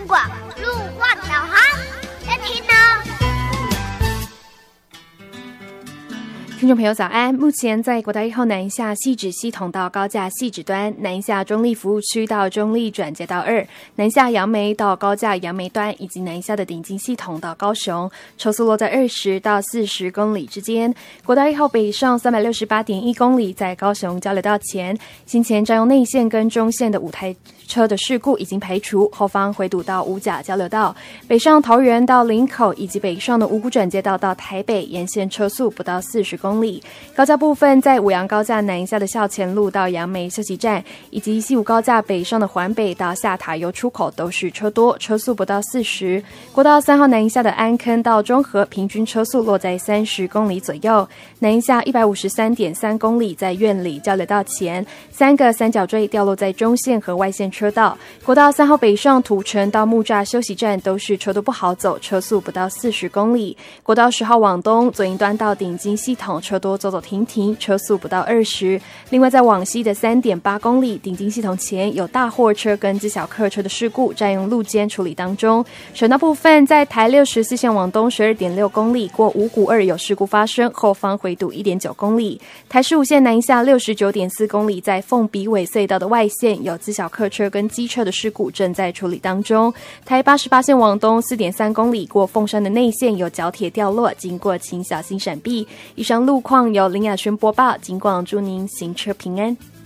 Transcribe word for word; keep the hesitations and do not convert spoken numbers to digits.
广路望导航，要听哦。 听众朋友早安，目前在国道一号南下汐止系统到高架汐止端，南下中立服务区到中立转接道二，南下杨梅到高架杨梅端，以及南下的顶金系统到高雄，车速落在二十到四十公里之间。国道一号北上三百六十八点一公里，在高雄交流道前，先前占用内线跟中线的五台车的事故已经排除，后方回堵到五甲交流道，北上桃园到林口，以及北上的五股转接道到台北，沿线车速不到四十公里。高架部分，在五杨高架南下的校前路到杨梅休息站，以及西武高架北上的环北到下塔油出口都是车多，车速不到四十。国道三号南下的安坑到中和，平均车速落在三十公里左右。南下一百五十三点三公里，在苑里交流道前，三个三角锥掉落在中线和外线车道。国道三号北上土城到木栅休息站都是车多不好走，车速不到四十公里。国道十号往东左营端到顶金系统车多走走停停，车速不到二十。另外在往西的 三点八公里，顶金系统前有大货车跟自小客车的事故，占用路肩处理当中。省道部分，在台六十四线往东 十二点六公里，过五股二有事故发生，后方回堵 一点九公里。台十五线南下 六十九点四公里，在凤鼻尾隧道的外线有自小客车跟机车的事故正在处理当中。台八十八线往东 四点三公里，过凤山的内线有角铁掉落，经过请小心闪避。以上路况由林雅轩播报，警广祝您行车平安。